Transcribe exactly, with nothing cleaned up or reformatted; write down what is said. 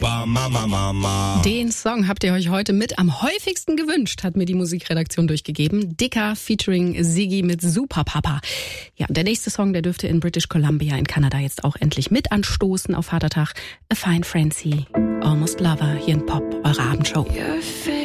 Papa, Mama, Mama. Den Song habt ihr euch heute mit am häufigsten gewünscht, hat mir die Musikredaktion durchgegeben. Dicker featuring Siggi mit Super Papa. Ja, der nächste Song, der dürfte in British Columbia in Kanada jetzt auch endlich mit anstoßen auf Vatertag. A Fine Frenzy, Almost Lover, hier in Pop, eure Abendshow. Your face